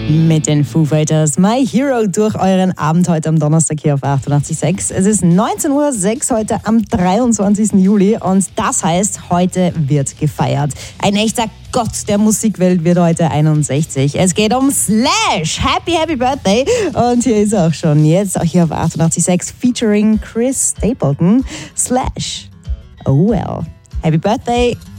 Mit den Foo Fighters My Hero durch euren Abend heute am Donnerstag hier auf 88.6. Es ist 19:06 Uhr heute am 23. Juli und das heißt, heute wird gefeiert. Ein echter Gott der Musikwelt wird heute 61. Es geht um Slash. Happy Birthday. Und hier ist er auch schon. Jetzt auch hier auf 88.6 featuring Chris Stapleton. Slash. Oh well. Happy Birthday.